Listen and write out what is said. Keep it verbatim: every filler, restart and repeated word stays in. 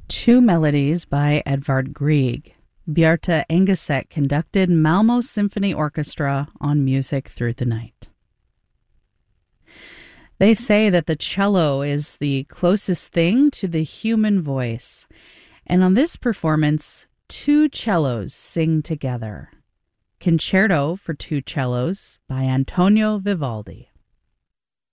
Two melodies by Edvard Grieg. Bjarte Engeseth conducted Malmo Symphony Orchestra on Music Through the Night. They say that the cello is the closest thing to the human voice, and on this performance, two cellos sing together. Concerto for Two Cellos by Antonio Vivaldi.